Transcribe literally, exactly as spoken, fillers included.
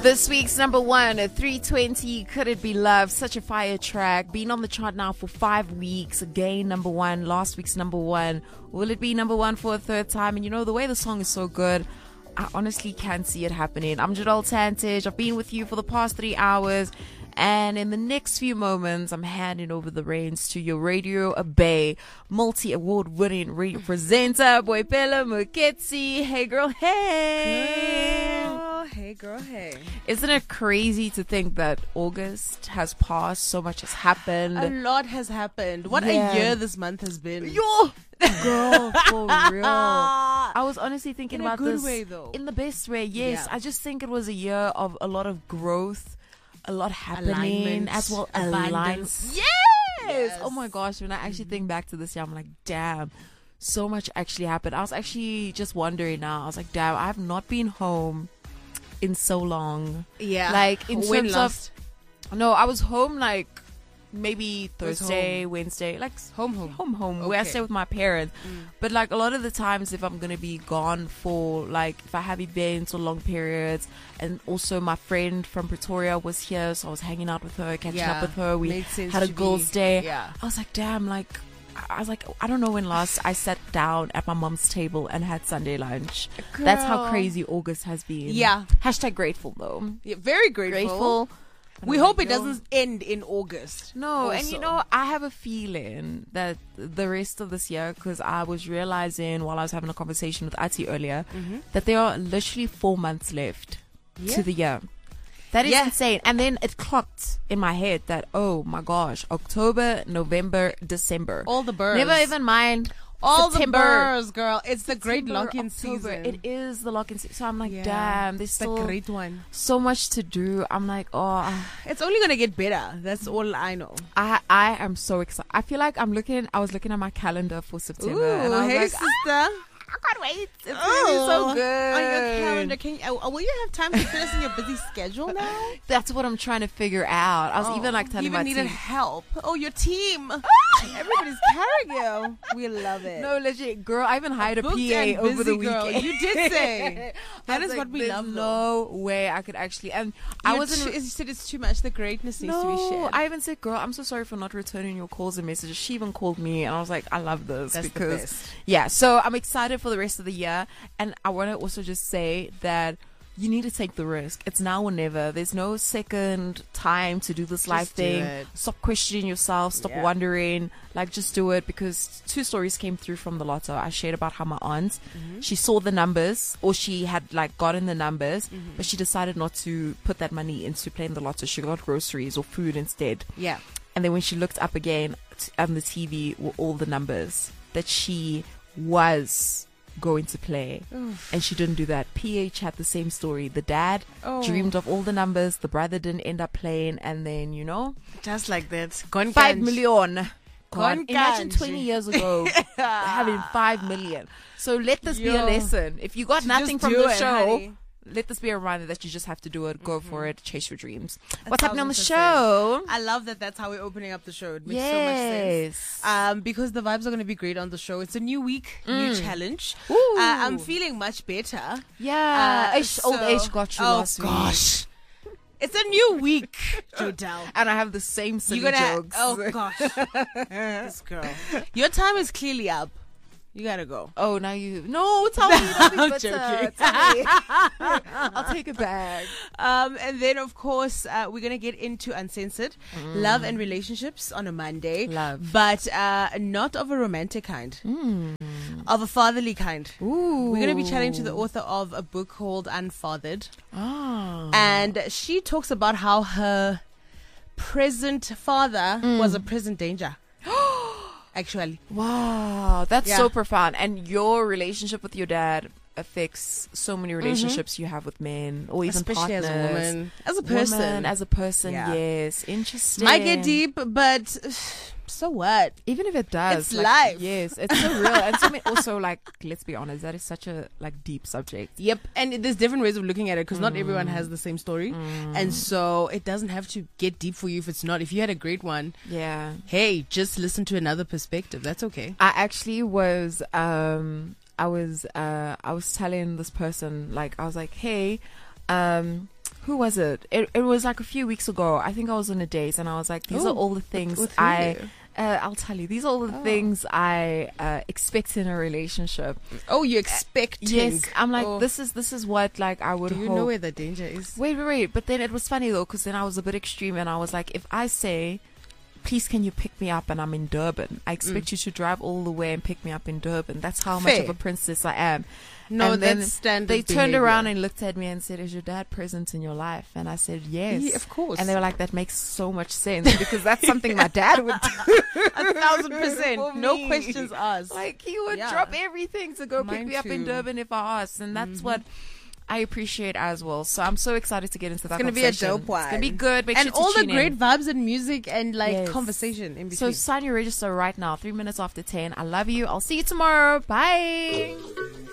This week's number one at three twenty, Could It Be Love? Such a fire track. Been on the chart now for five weeks. Again, number one. Last week's number one. Will it be number one for a third time? And you know, the way the song is so good, I honestly can't see it happening. I'm Jadal Tantich. I've been with you for the past three hours. And in the next few moments, I'm handing over the reins to your Radio Bay multi-award winning radio presenter, Boipelo Moketsi. Hey girl, hey. Girl, hey girl, hey. Isn't it crazy to think that August has passed? So much has happened. A lot has happened. What Yeah. a year this month has been. Yo, girl, for real. I was honestly thinking In a about good this way, though. in the best way. Yes, Yeah. I just think it was a year of a lot of growth, a lot happening, Alignment, as well. abundance. Alignment. Yes! Yes. Oh my gosh! When I actually think back to this year, I'm like, damn, so much actually happened. I was actually just wondering now. I was like, damn, I have not been home in so long. Yeah. Like in When terms last? of, no, I was home like maybe Was Thursday, Wednesday, like Home, home. home home where I Okay. stay with my parents. Mm. But like a lot of the times, if I'm gonna be gone for like if I have events or long periods, and also my friend from Pretoria was here, so I was hanging out with her, catching Yeah, up with her. We made sense had a to girls' be- day. yeah. I was like, damn, like I was like, I don't know when last I sat down at my mom's table and had Sunday lunch. That's how Girl. crazy August has been. Yeah. Hashtag grateful though. Yeah, very grateful. Grateful. And We I'm hope like, it yo. doesn't end in August. No, and you also. know, I have a feeling that the rest of this year, because I was realizing while I was having a conversation with Ati earlier, Mm-hmm. that there are literally four months left Yeah. to the year. That is Yeah. insane. And then it clocked in my head that, oh my gosh, October, November, December. All the birds. Never even mind. All September. the birds, girl. It's the great September, lock-in October. season. It is the lock-in season. So I'm like, Yeah. damn, there's It's the still great one. so much to do. I'm like, oh, It's only gonna get better. That's all I know. I I am so excited. I feel like I'm looking. I was looking at my calendar for September, Ooh, and I was hey like, sister. "Ah, I can't wait. It's gonna be so good On your calendar, can you, uh, will you have time to fit us in your busy schedule now? That's what I'm trying to figure out. I was Oh, even like telling you my even needed team. help. Oh, your team. Everybody's carrying you. We love it. No, legit, girl. I even hired a Booked P A and over the busy, girl. weekend. You did say. I That was is like, what we there's love, No way I could actually. And I You wasn't. t- you said it's too much. The greatness needs to be No, shared. I even said, girl, I'm so sorry for not returning your calls and messages. She even called me, and I was like, I love this That's the because, best. yeah. So I'm excited for the rest of the year, and I want to also just say that you need to take the risk. It's now or never. There's no second time to do this life do thing. it. Stop questioning yourself. Stop Yeah. wondering. Like, just do it. Because two stories came through from the lotto. I shared about how my aunt, Mm-hmm. she saw the numbers, or she had like gotten the numbers, Mm-hmm. but she decided not to put that money into playing the lotto. She got groceries or food instead. Yeah. And then when she looked up again t- on the T V were all the numbers that she was going to play. And she didn't do that. P H had the same story. The dad Oh. dreamed of all the numbers. The brother didn't end up playing. And then, you know, Just like that. Gone five ganj. million. God, Gone imagine ganj. twenty years ago having five million. So let this be a Yo. lesson. If you got Just nothing from do the it, show, honey. let this be a reminder that you just have to do it. Go for it. Chase your dreams. A What's happening on the thousand show? percent. I love that that's how we're opening up the show. It makes so much sense. Yes. Um, because the vibes are going to be great on the show. It's a new week, new Mm. challenge. Ooh. Uh, I'm feeling much better. Yeah, Uh, Ish- old so- age got you oh last week. gosh. It's a new week, Jodel. And I have the same silly You're gonna. jokes. Oh gosh, this girl. Your time is clearly up. You gotta go. Oh, now you. No, tell me. Don't be I'm bitter. joking. Tell me. I'll take it back. Um, and then of course uh, we're gonna get into uncensored love and relationships on a Monday. Love. but uh, not of a romantic kind, Mm. of a fatherly kind. Ooh. We're gonna be chatting to the author of a book called Unfathered. Ah. And she talks about how her present father Mm. was a present danger. Actually, Wow, that's Yeah. so profound. And your relationship with your dad affects so many relationships you have with men or even especially partners. as a woman, as a person. Woman, as a person, Yeah. yes. Interesting. Might get deep, but so what? Even if it does. It's like, life. Yes, it's so real. And so many, also, like, let's be honest, that is such a like deep subject. Yep, and there's different ways of looking at it because not everyone has the same story, and so it doesn't have to get deep for you if it's not. If you had a great one, Yeah. hey, just listen to another perspective. That's okay. I actually was um I was uh I was telling this person, like, I was like, hey, um who was it? it? It was like a few weeks ago. I think I was on a date and I was like, these Ooh, are all the things with who? I, uh, I'll tell you, these are all the Oh. things I uh, expect in a relationship. Oh, you expecting? Yes, I'm like, Oh. this is this is what like I would Do you hope. know where the danger is? Wait, wait, wait. But then it was funny though, because then I was a bit extreme and I was like, if I say, please can you pick me up and I'm in Durban, I expect Mm. you to drive all the way and pick me up in Durban. That's how much of Fair. a princess I am. No, And then that's standard. They turned behavior. around and looked at me and said, is your dad present in your life? And I said, yes. Yeah, of course. And they were like, that makes so much sense because that's something my dad would do. a thousand percent. For No me. questions asked. Like he would Yeah. drop everything to go pick Mine me up in too. Durban if I asked. And that's Mhm. what I appreciate as well. So I'm so excited to get into that It's gonna be a conversation. dope It's gonna be one. good. Make and sure to all the tune in. great vibes and music and like Yes. conversation in So between. sign your register right now. Three minutes after ten. I love you. I'll see you tomorrow. Bye.